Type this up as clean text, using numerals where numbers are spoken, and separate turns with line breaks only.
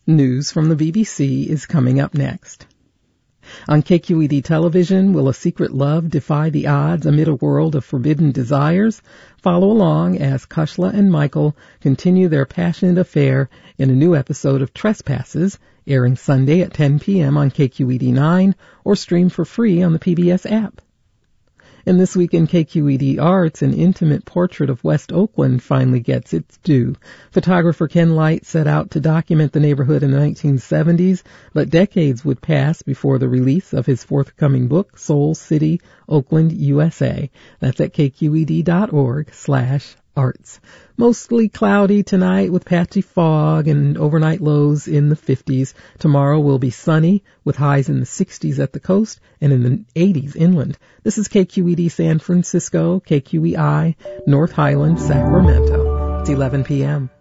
News from the BBC is coming up next. On KQED television, will a secret love defy the odds amid a world of forbidden desires? Follow along as Kushla and Michael continue their passionate affair in a new episode of Trespasses, airing Sunday at 10 p.m. on KQED 9 or stream for free on the PBS app. And this week in KQED Arts, an intimate portrait of West Oakland finally gets its due. Photographer Ken Light set out to document the neighborhood in the 1970s, but decades would pass before the release of his forthcoming book, Soul City, Oakland, USA. That's at kqed.org/arts. Mostly cloudy tonight with patchy fog and overnight lows in the 50s. Tomorrow will be sunny with highs in the 60s at the coast and in the 80s inland. This is KQED San Francisco, KQEI, North Highland, Sacramento. It's 11 p.m.